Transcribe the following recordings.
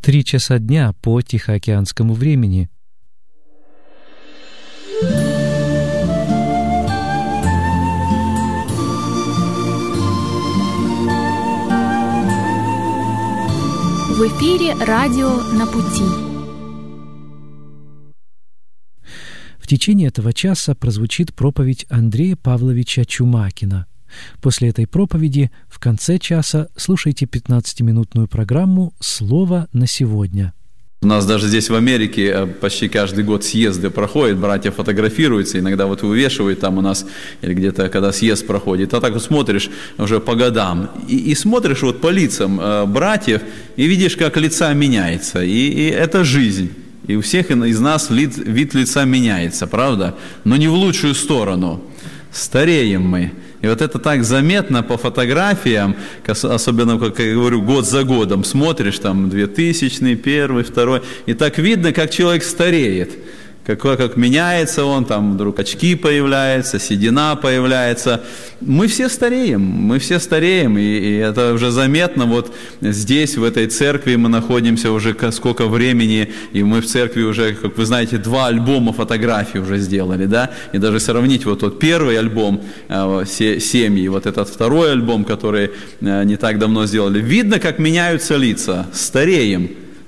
3 часа дня по Тихоокеанскому времени. В эфире радио «На пути». В течение этого часа прозвучит проповедь Андрея Павловича Чумакина. После этой проповеди в конце часа слушайте 15-минутную программу «Слово на сегодня». У нас даже здесь в Америке почти каждый год съезды проходят, братья фотографируются, иногда вот вывешивают там у нас, или где-то, когда съезд проходит, а так вот смотришь уже по годам, и смотришь вот по лицам братьев, и видишь, как лица меняется, и это жизнь. И у всех из нас вид лица меняется, правда? Но не в лучшую сторону. Стареем мы. И вот это так заметно по фотографиям, особенно, как я говорю, год за годом смотришь, там 2000-й, 1-й, 2-й, и так видно, как человек стареет. Как меняется он, там вдруг очки появляются, седина появляется. Мы все стареем, и это уже заметно. Вот здесь, в этой церкви мы находимся уже сколько времени, и мы в церкви уже, как вы знаете, 2 альбома фотографий уже сделали, да? И даже сравнить вот тот первый альбом «Семьи», вот этот второй альбом, который не так давно сделали. Видно, как меняются лица, стареем.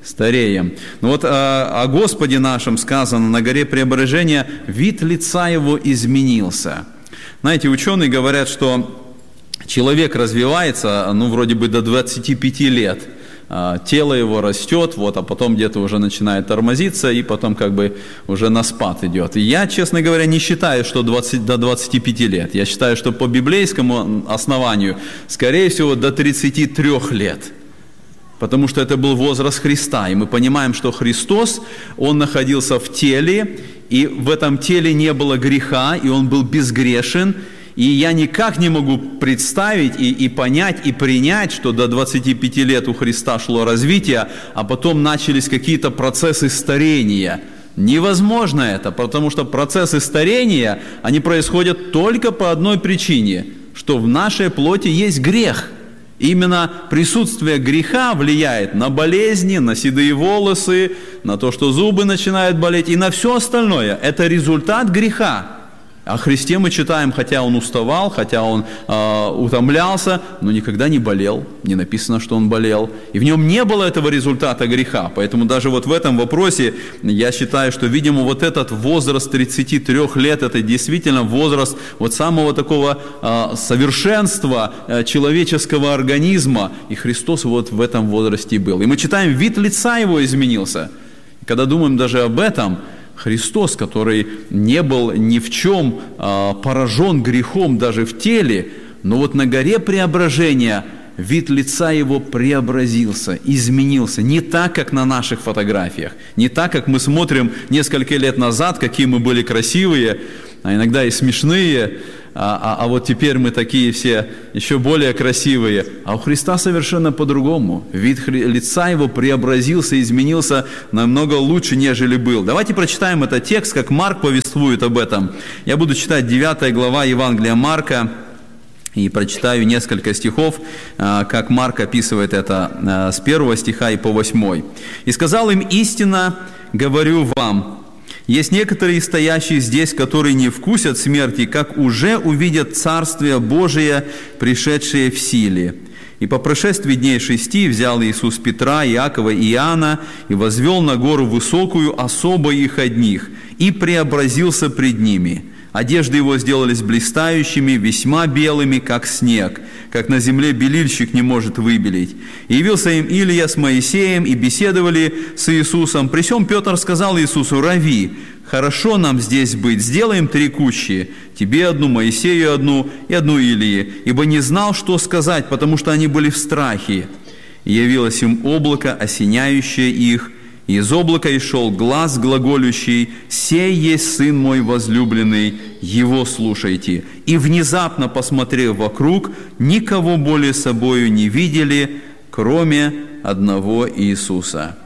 Ну вот о Господе нашем сказано на горе Преображения: вид лица его изменился. Знаете, ученые говорят, что человек развивается, вроде бы до 25 лет. Тело его растет, вот, а потом где-то уже начинает тормозиться, и потом как бы уже на спад идет. И я, честно говоря, не считаю, что до 25 лет. Я считаю, что по библейскому основанию, скорее всего, до 33 лет. Потому что это был возраст Христа, и мы понимаем, что Христос, Он находился в теле, и в этом теле не было греха, и Он был безгрешен, и я никак не могу представить и понять, и принять, что до 25 лет у Христа шло развитие, а потом начались какие-то процессы старения. Невозможно это, потому что процессы старения, они происходят только по одной причине, что в нашей плоти есть грех. Именно присутствие греха влияет на болезни, на седые волосы, на то, что зубы начинают болеть, и на все остальное. Это результат греха. О Христе мы читаем, хотя Он уставал, хотя Он утомлялся, но никогда не болел. Не написано, что Он болел. И в Нем не было этого результата греха. Поэтому даже вот в этом вопросе я считаю, что, видимо, вот этот возраст 33 лет, это действительно возраст вот самого такого совершенства человеческого организма. И Христос вот в этом возрасте был. И мы читаем, вид лица Его изменился. И когда думаем даже об этом, Христос, который не был ни в чем поражен грехом даже в теле, но вот на горе Преображения вид лица Его преобразился, изменился. Не так, как на наших фотографиях, не так, как мы смотрим несколько лет назад, какие мы были красивые, а иногда и смешные, а вот теперь мы такие все еще более красивые. А у Христа совершенно по-другому. Вид лица Его преобразился, изменился намного лучше, нежели был. Давайте прочитаем этот текст, как Марк повествует об этом. Я буду читать 9 глава Евангелия Марка, и прочитаю несколько стихов, как Марк описывает это с 1 стиха и по 8. «И сказал им: истинно говорю вам, есть некоторые стоящие здесь, которые не вкусят смерти, как уже увидят Царствие Божие, пришедшее в силе. И по прошествии дней 6 взял Иисус Петра, Иакова и Иоанна и возвел на гору высокую особо их одних, и преобразился пред ними. Одежды его сделались блистающими, весьма белыми, как снег, как на земле белильщик не может выбелить. И явился им Илия с Моисеем, и беседовали с Иисусом. При сем Петр сказал Иисусу: «Рави, хорошо нам здесь быть, сделаем 3 кущи, тебе одну, Моисею одну и одну Илии, ибо не знал, что сказать, потому что они были в страхе. И явилось им облако, осеняющее их, и из облака и шел глас глаголющий: «Сей есть Сын мой возлюбленный, Его слушайте». И внезапно, посмотрев вокруг, никого более собою не видели, кроме одного Иисуса».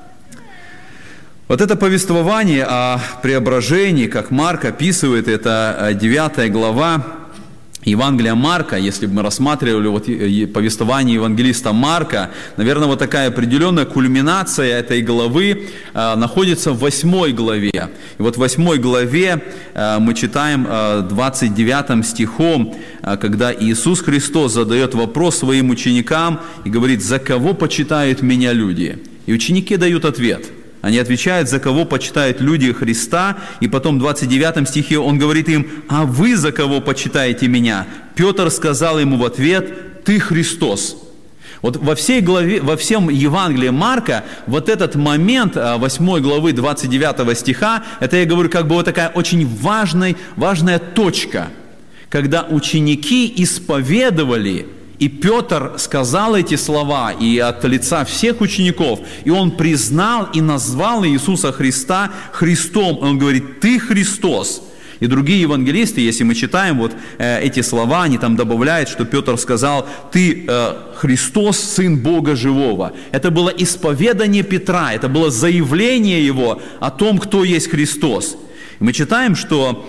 Вот это повествование о преображении, как Марк описывает, это 9 глава, Евангелия Марка, если бы мы рассматривали повествование евангелиста Марка, наверное, вот такая определенная кульминация этой главы находится в 8 главе. И вот в 8 главе мы читаем 29 стихом, когда Иисус Христос задает вопрос своим ученикам и говорит: «За кого почитают меня люди?» И ученики дают ответ. Они отвечают, за кого почитают люди Христа, и потом в 29 стихе он говорит им: «А вы за кого почитаете меня?» Петр сказал ему в ответ: «Ты Христос». Вот во всей главе, во всем Евангелии Марка вот этот момент 8 главы 29 стиха, это, я говорю, как бы вот такая очень важная точка, когда ученики исповедовали. И Петр сказал эти слова и от лица всех учеников, и он признал и назвал Иисуса Христа Христом. Он говорит: «Ты Христос». И другие евангелисты, если мы читаем вот эти слова, они там добавляют, что Петр сказал: «Ты Христос, Сын Бога Живого». Это было исповедание Петра, это было заявление его о том, кто есть Христос. И мы читаем, что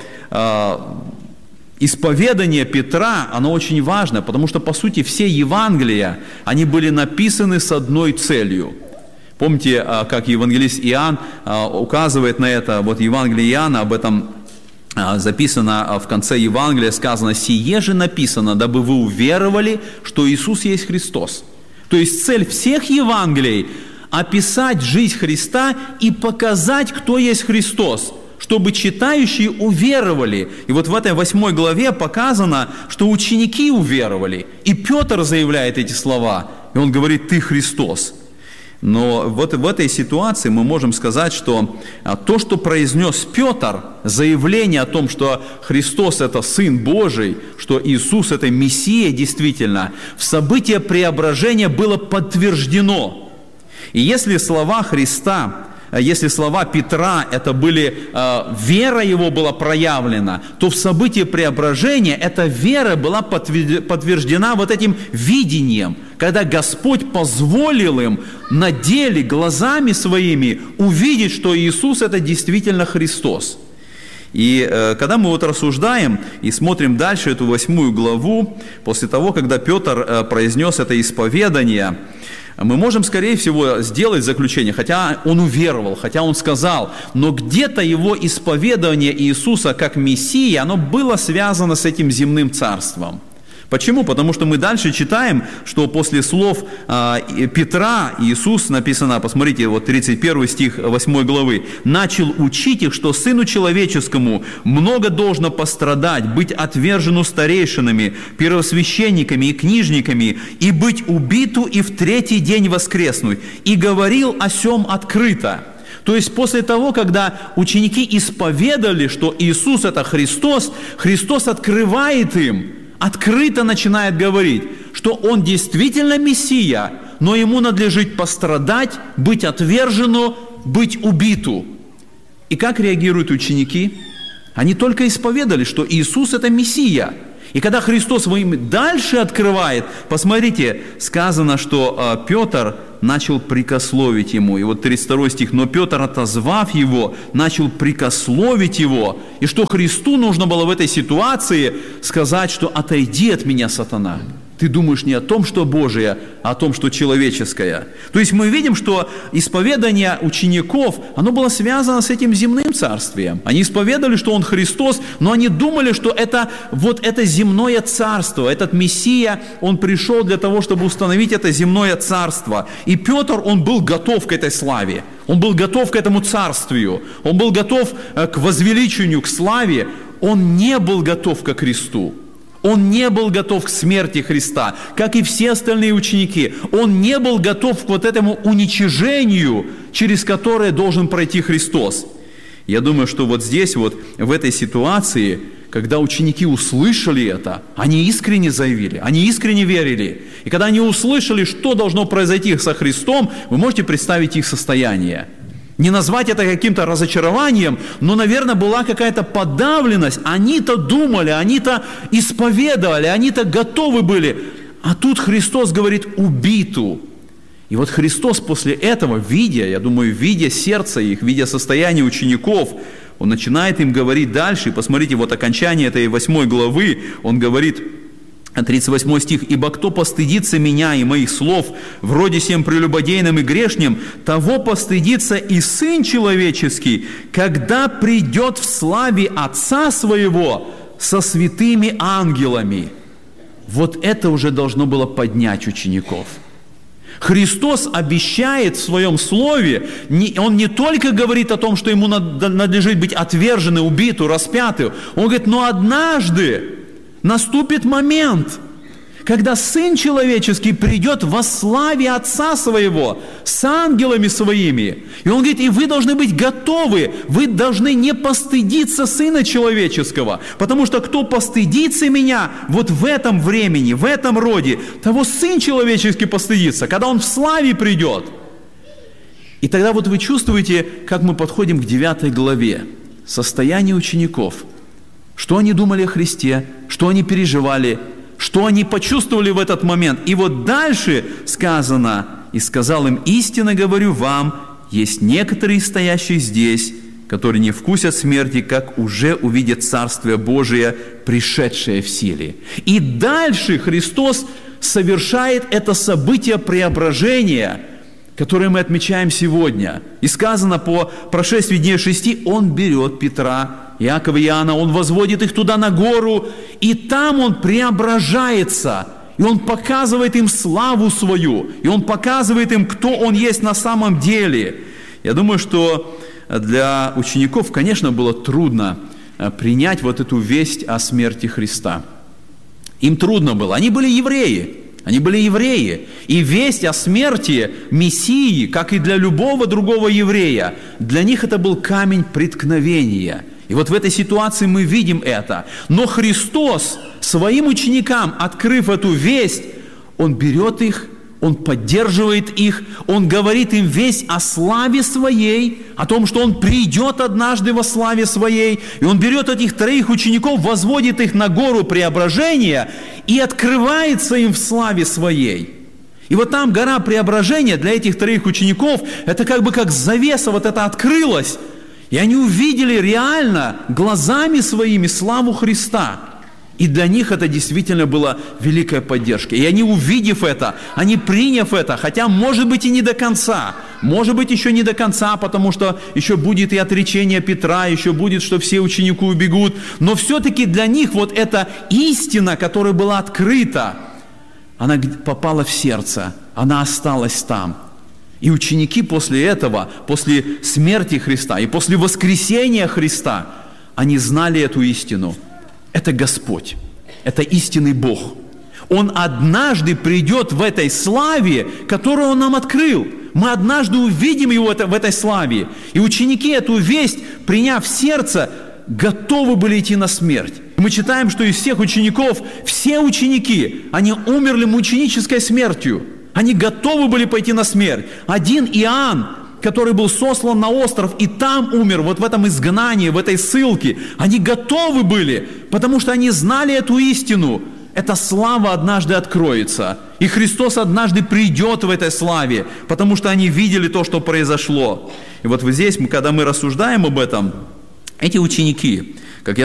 исповедание Петра, оно очень важно, потому что, по сути, все Евангелия, они были написаны с одной целью. Помните, как евангелист Иоанн указывает на это, вот Евангелие Иоанна, об этом записано в конце Евангелия, сказано: «Сие же написано, дабы вы уверовали, что Иисус есть Христос». То есть цель всех Евангелий – описать жизнь Христа и показать, кто есть Христос, чтобы читающие уверовали. И вот в этой 8 главе показано, что ученики уверовали. И Петр заявляет эти слова, и он говорит: «Ты Христос». Но вот в этой ситуации мы можем сказать, что то, что произнес Петр, заявление о том, что Христос – это Сын Божий, что Иисус – это Мессия действительно, в событии преображения было подтверждено. И если слова Христа, если слова Петра, это были, вера его была проявлена, то в событии преображения эта вера была подтверждена вот этим видением, когда Господь позволил им на деле, глазами своими увидеть, что Иисус – это действительно Христос. И когда мы вот рассуждаем и смотрим дальше эту 8 главу, после того, когда Петр произнес это исповедание, мы можем, скорее всего, сделать заключение, хотя он уверовал, хотя он сказал, но где-то его исповедание Иисуса как Мессии, оно было связано с этим земным царством. Почему? Потому что мы дальше читаем, что после слов Петра Иисус, написано, посмотрите, вот 31 стих 8 главы, «начал учить их, что Сыну Человеческому много должно пострадать, быть отвержену старейшинами, первосвященниками и книжниками, и быть убиту, и в 3-й день воскреснуть. И говорил о сем открыто». То есть после того, когда ученики исповедали, что Иисус – это Христос, Христос открывает им, открыто начинает говорить, что Он действительно Мессия, но Ему надлежит пострадать, быть отвержену, быть убиту. И как реагируют ученики? Они только исповедали, что Иисус – это Мессия. И когда Христос им дальше открывает, посмотрите, сказано, что Петр начал прикословить ему. И вот 32 стих, «Но Петр, отозвав его, начал прикословить его». И что Христу нужно было в этой ситуации сказать, что «отойди от меня, сатана». Ты думаешь не о том, что Божие, а о том, что человеческое. То есть мы видим, что исповедание учеников, оно было связано с этим земным царствием. Они исповедовали, что Он Христос, но они думали, что это вот это земное царство, этот Мессия, Он пришел для того, чтобы установить это земное царство. И Петр, он был готов к этой славе, он был готов к этому царствию, он был готов к возвеличению, к славе, он не был готов ко кресту. Он не был готов к смерти Христа, как и все остальные ученики. Он не был готов к вот этому уничижению, через которое должен пройти Христос. Я думаю, что вот здесь, вот в этой ситуации, когда ученики услышали это, они искренне заявили, они искренне верили. И когда они услышали, что должно произойти со Христом, вы можете представить их состояние. Не назвать это каким-то разочарованием, но, наверное, была какая-то подавленность. Они-то думали, они-то исповедовали, они-то готовы были. А тут Христос говорит «убиту». И вот Христос после этого, видя, я думаю, видя сердце их, видя состояние учеников, Он начинает им говорить дальше. И посмотрите, вот окончание этой 8 главы, он говорит, 38 стих: «Ибо кто постыдится меня и моих слов, вроде сем прелюбодейным и грешным, того постыдится и Сын Человеческий, когда придет в славе Отца Своего со святыми ангелами». Вот это уже должно было поднять учеников. Христос обещает в Своем Слове, Он не только говорит о том, что Ему надлежит быть отверженным, убитым, распятым. Он говорит, но однажды наступит момент, когда Сын Человеческий придет во славе Отца Своего с ангелами Своими. И Он говорит, и вы должны быть готовы, вы должны не постыдиться Сына Человеческого, потому что кто постыдится Меня вот в этом времени, в этом роде, того Сын Человеческий постыдится, когда Он в славе придет. И тогда вот вы чувствуете, как мы подходим к 9 главе, состояние учеников. Что они думали о Христе, что они переживали, что они почувствовали в этот момент. И вот дальше сказано, «И сказал им: истинно говорю вам, есть некоторые стоящие здесь, которые не вкусят смерти, как уже увидят Царствие Божие, пришедшее в силе». И дальше Христос совершает это событие преображения, которое мы отмечаем сегодня. И сказано, по прошествии дней 6, Он берет Петра, Иакова и Иоанна, Он возводит их туда на гору, и там Он преображается, и Он показывает им славу Свою, и Он показывает им, кто Он есть на самом деле. Я думаю, что для учеников, конечно, было трудно принять вот эту весть о смерти Христа. Им трудно было. Они были евреи. И весть о смерти Мессии, как и для любого другого еврея, для них это был камень преткновения. И вот в этой ситуации мы видим это. Но Христос своим ученикам, открыв эту весть, Он берет их, Он поддерживает их, Он говорит им весть о славе Своей, о том, что Он придет однажды во славе Своей. И Он берет этих 3 учеников, возводит их на гору преображения и открывается им в славе Своей. И вот там гора преображения для этих 3 учеников, это как завеса вот это открылась. И они увидели реально глазами своими славу Христа. И для них это действительно была великая поддержка. И они, увидев это, они приняв это, хотя, может быть, и не до конца, может быть, еще не до конца, потому что еще будет и отречение Петра, еще будет, что все ученики убегут, но все-таки для них вот эта истина, которая была открыта, она попала в сердце, она осталась там. И ученики после этого, после смерти Христа и после воскресения Христа, они знали эту истину. Это Господь, это истинный Бог. Он однажды придет в этой славе, которую Он нам открыл. Мы однажды увидим Его в этой славе. И ученики эту весть, приняв в сердце, готовы были идти на смерть. Мы читаем, что из всех учеников, все ученики, они умерли мученической смертью. Они готовы были пойти на смерть. Один Иоанн, который был сослан на остров и там умер, вот в этом изгнании, в этой ссылке, они готовы были, потому что они знали эту истину. Эта слава однажды откроется. И Христос однажды придет в этой славе, потому что они видели то, что произошло. И вот здесь, когда мы рассуждаем об этом, эти ученики, как я